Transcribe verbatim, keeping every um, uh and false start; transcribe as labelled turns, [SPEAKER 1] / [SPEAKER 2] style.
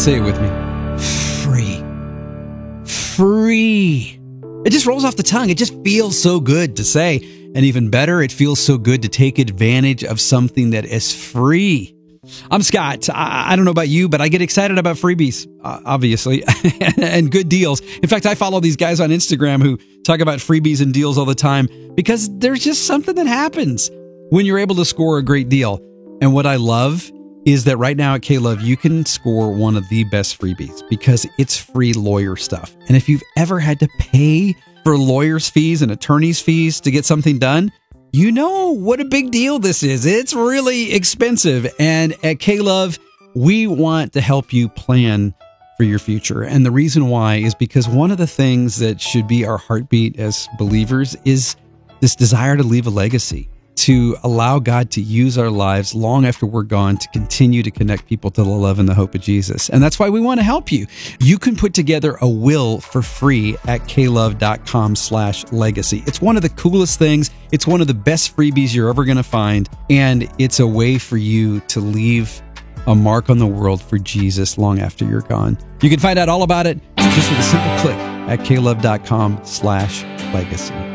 [SPEAKER 1] Say it with me. Free. Free. It just rolls off the tongue. It just feels so good to say. And even better, it feels so good to take advantage of something that is free. I'm Scott. I, I don't know about you, but I get excited about freebies, uh, obviously, and good deals. In fact, I follow these guys on Instagram who talk about freebies and deals all the time because there's just something that happens when you're able to score a great deal. And what I love is that right now at K-Love, you can score one of the best freebies because it's free lawyer stuff. And if you've ever had to pay for lawyers' fees and attorneys' fees to get something done, you know what a big deal this is. It's really expensive. And at K-Love, we want to help you plan for your future. And the reason why is because one of the things that should be our heartbeat as believers is this desire to leave a legacy, to allow God to use our lives long after we're gone to continue to connect people to the love and the hope of Jesus. And that's why we want to help you. You can put together a will for free at klove.com slash legacy. It's one of the coolest things. It's one of the best freebies you're ever going to find. And it's a way for you to leave a mark on the world for Jesus long after you're gone. You can find out all about it just with a simple click at klove.com slash legacy.